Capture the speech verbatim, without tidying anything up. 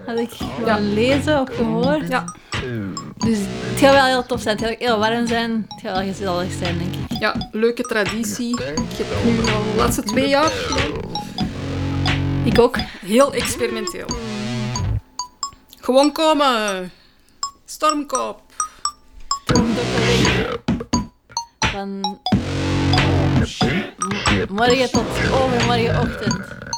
had ik gewoon Ja. lezen of gehoord. Ja. Dus het gaat wel heel tof zijn. Het gaat ook heel warm zijn. Het gaat wel gezellig zijn, denk ik. Ja, leuke traditie. Ik heb het nu al de laatste twee jaar gedaan. Ik ook. Heel experimenteel. Gewoon komen. Stormkop. Van m- morgen tot overmorgenochtend.